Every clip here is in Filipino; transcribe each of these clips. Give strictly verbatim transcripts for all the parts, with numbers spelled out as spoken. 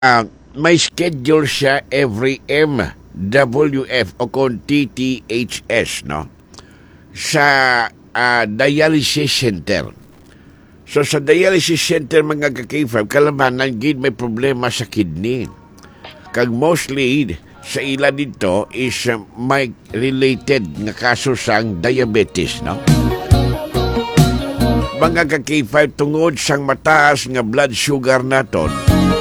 Ah, may schedule siya every M W F o kung T T H S, no? Sa ah, dialysis center. So sa dialysis center mga ka-K five, kalamanan gid may problema sa kidney. Kag mostly sa ila dito is uh, may related nga kaso sang diabetes, no? Mga ka-K five, tungod sang mataas nga blood sugar naton,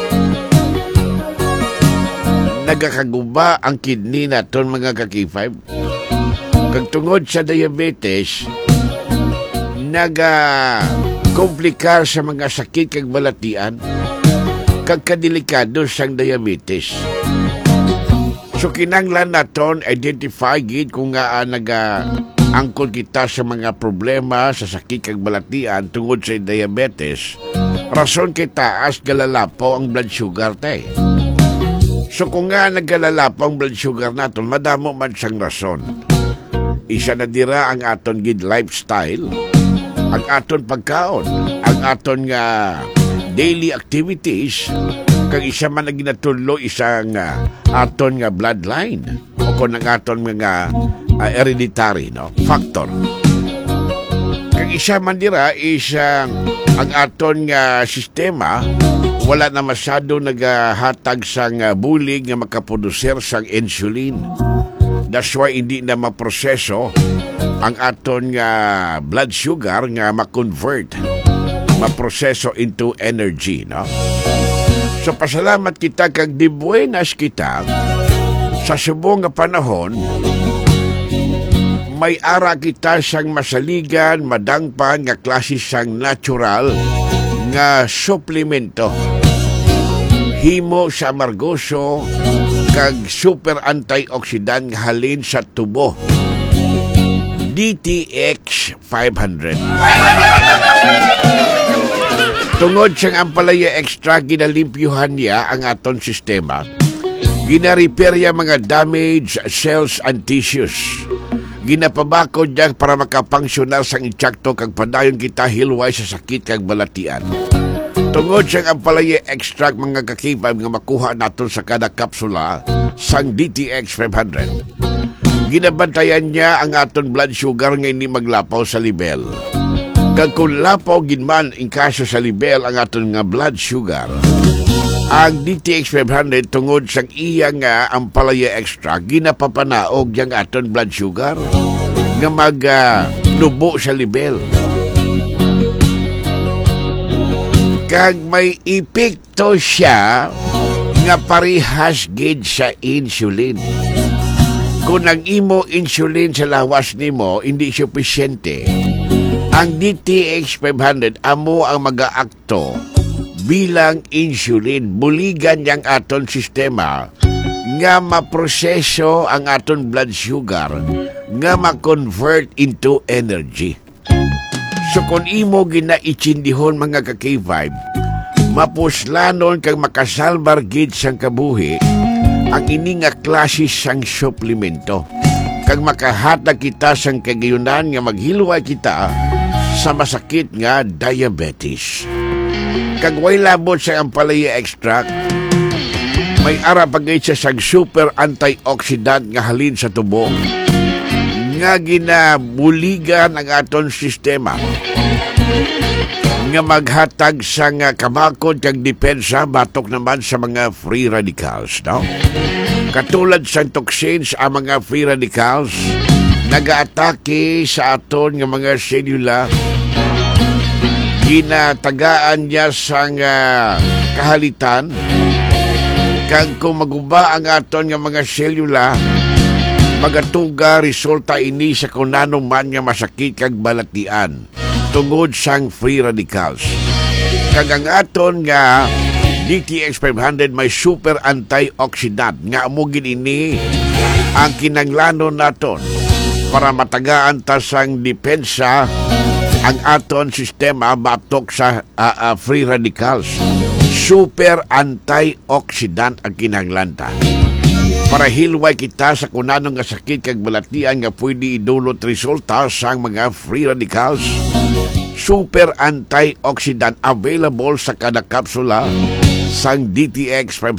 nagakaguba ang kidney naton mga ka-K five. Kag tungod sa diabetes, naga komplikar sa mga sakit kag balatian, kag kadelikado sang diabetes. So kinanglan naton identify gid kung nga uh, naga angkol kita sa mga problema sa sakit kag balatian tungod sa diabetes. Rason kay taas galalapo ang blood sugar tay. So kung nga nagkalalapo ang blood sugar naton, madamo man siyang rason. Isa na dira ang aton gid lifestyle, ang aton pagkaon, ang aton nga daily activities, kag isa man na ginatulo isang uh, aton nga bloodline o kung ang aton nga uh, hereditary, no, factor. Kag isa man dira isang ang aton nga sistema wala na masyado naghatag sang uh, bulig nga makaproducer sang insulin. That's why hindi na maproseso ang aton nga blood sugar nga ma-convert, maproseso into energy, no? So pasalamat kita kag di buenas kita sa subong nga panahon, may ara kita sang masaligan, madangpan nga klase sang natural nga suplemento. Himo sa amargoso kag super antioxidant nga halin sa tubo. D T X five hundred. Tungod siyang ampalaya extra, ginalimpyuhan niya ang aton sistema. Gina-repair niya mga damaged cells and tissues. Ginapabakod niya para makapangsyonal sang insakto kag padayon kita hilway sa sakit kag balatian. Tungod siyang ampalaya extract mga ka-K five nga makuha naton sa kada kapsula sang D T X five hundred. Ginabantayan niya ang aton blood sugar nga hindi maglapaw sa level. Kag kung lapaw ginman in kaso sa level ang aton nga blood sugar, ang D T X five hundred tungod sang iya nga ampalaya extract ginapapanaog yang aton blood sugar nga maglubo uh, sa level. Kag may epekto siya nga parihas gid sa insulin. Kung ang imo insulin sa lawas nimo hindi sufisyente, ang D T X five hundred amo ang mag-aakto bilang insulin. Buligan yang aton sistema nga maproseso ang aton blood sugar nga ma-convert into energy. So kung imo ginaichindihon mga ka-K five, mapuslanon kang makasalbar gid sang kabuhi ang ini nga klase sang suplemento. Kag makahatag kita sang kagayunan nga maghilway kita sa masakit nga diabetes. Kag way labot sa ampalaya extract, may ara pagay siya sang super antioxidant nga halin sa tubo nga ginabuligan ang aton sistema nga maghatag sa nga kamakod kag depensa batok naman sa mga free radicals, no? Katulad sa toxins, ang mga free radicals nag-aatake sa aton nga mga selula, ginatagaan niya sa nga kahalitan, kag kung maguba ang aton nga mga selula, magatuga resulta ini sa kunanong man nga masakit kag balatian tungod sang free radicals. Kag ang aton nga D T X five hundred may super antioxidant nga amugin ini ang kinanglanon naton para matagaan ta sang depensa ang aton sistema batok sa uh, uh, free radicals. Super antioxidant ang kinanglanta para hilway kita sa kunanong nga sakit kag balatian nga pwede idulot resulta sang mga free radicals. Super antioxidant available sa kada kapsula sang D T X